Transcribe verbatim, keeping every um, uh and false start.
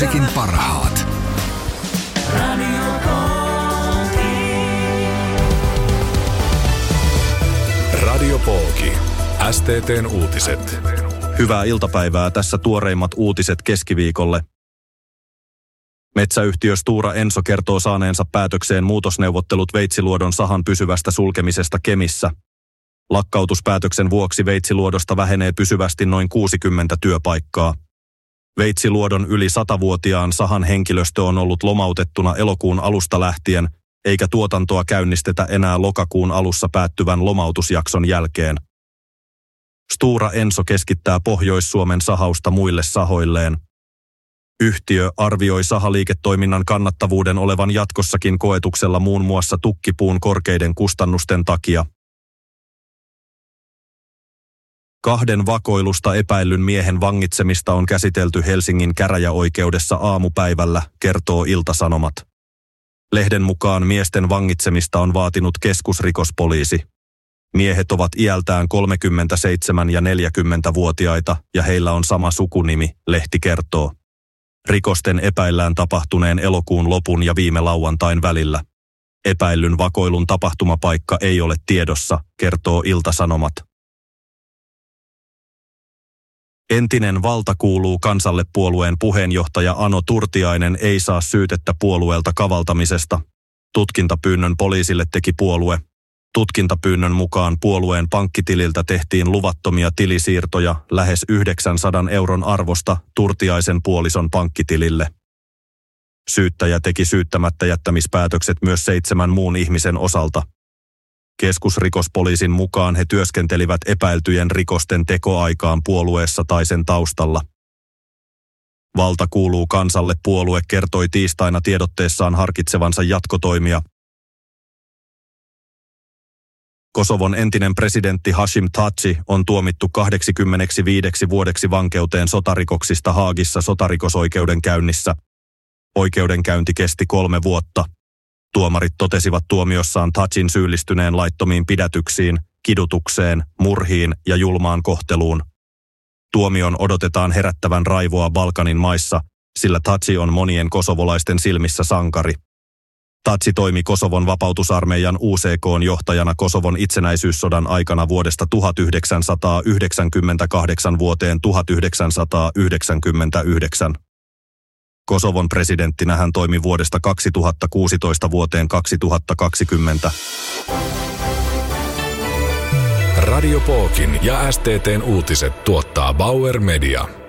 Tekin parhaat. Radio Pooki. S T T:n uutiset. Hyvää iltapäivää, tässä tuoreimmat uutiset keskiviikolle. Metsäyhtiö Stora Enso kertoo saaneensa päätökseen muutosneuvottelut Veitsiluodon sahan pysyvästä sulkemisesta Kemissä. Lakkautuspäätöksen vuoksi Veitsiluodosta vähenee pysyvästi noin kuusikymmentä työpaikkaa. Veitsiluodon yli satavuotiaan sahan henkilöstö on ollut lomautettuna elokuun alusta lähtien, eikä tuotantoa käynnistetä enää lokakuun alussa päättyvän lomautusjakson jälkeen. Stora Enso keskittää Pohjois-Suomen sahausta muille sahoilleen. Yhtiö arvioi sahaliiketoiminnan kannattavuuden olevan jatkossakin koetuksella muun muassa tukkipuun korkeiden kustannusten takia. Kahden vakoilusta epäillyn miehen vangitsemista on käsitelty Helsingin käräjäoikeudessa aamupäivällä, kertoo Ilta-Sanomat. Lehden mukaan miesten vangitsemista on vaatinut keskusrikospoliisi. Miehet ovat iältään kolmekymmentäseitsemän- ja neljäkymmentävuotiaita ja heillä on sama sukunimi, lehti kertoo. Rikosten epäillään tapahtuneen elokuun lopun ja viime lauantain välillä. Epäillyn vakoilun tapahtumapaikka ei ole tiedossa, kertoo Ilta-Sanomat. Entinen Valta kuuluu kansalle -puolueen puheenjohtaja Ano Turtiainen ei saa syytettä puolueelta kavaltamisesta. Tutkintapyynnön poliisille teki puolue. Tutkintapyynnön mukaan puolueen pankkitililtä tehtiin luvattomia tilisiirtoja lähes yhdeksänsadan euron arvosta Turtiaisen puolison pankkitilille. Syyttäjä teki syyttämättä jättämispäätökset myös seitsemän muun ihmisen osalta. Keskusrikospoliisin mukaan he työskentelivät epäiltyjen rikosten tekoaikaan puolueessa tai sen taustalla. Valta kuuluu kansalle -puolue kertoi tiistaina tiedotteessaan harkitsevansa jatkotoimia. Kosovon entinen presidentti Hashim Thaçi on tuomittu kaksikymmentäviisi vuodeksi vankeuteen sotarikoksista Haagissa sotarikosoikeudenkäynnissä. Oikeudenkäynti kesti kolme vuotta. Tuomarit totesivat tuomiossaan Thacin syyllistyneen laittomiin pidätyksiin, kidutukseen, murhiin ja julmaan kohteluun. Tuomion odotetaan herättävän raivoa Balkanin maissa, sillä Thaci on monien kosovolaisten silmissä sankari. Thaci toimi Kosovon vapautusarmeijan U C K:n johtajana Kosovon itsenäisyyssodan aikana vuodesta tuhatyhdeksänsataayhdeksänkymmentäkahdeksan vuoteen tuhatyhdeksänsataayhdeksänkymmentäyhdeksän. Kosovon presidenttinä hän toimi vuodesta kaksituhattakuusitoista vuoteen kaksituhattakaksikymmentä. Radio Pookin ja S T T:n uutiset tuottaa Bauer Media.